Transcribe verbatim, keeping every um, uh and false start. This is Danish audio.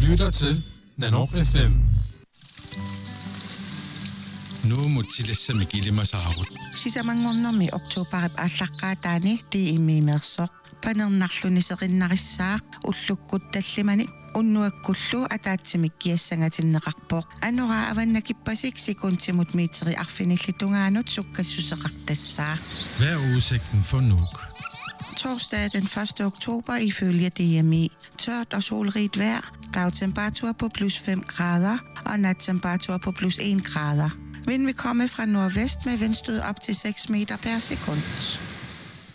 lytter til Nanok F M. Nu må tillæse med gildemasarut. Sisamanngornermi oktober allaqqaataani tiimiimeersoq panernnarluniserinnarissaq ullukkut tallimani unnuakkullu ataatsimik kiassangatinneqarpoq anora avannakippasik sekuntimut miteri arfinillitungaanut sukkassuseqartassaa. Hvad er udsigten for Nuuk? Torsdag den første oktober ifølge D M I. Tørt og solrigt vejr, dagtemperatur på plus fem grader og nattemperatur på plus en grader. Vind vil komme fra nordvest med vindstød op til seks meter per sekund.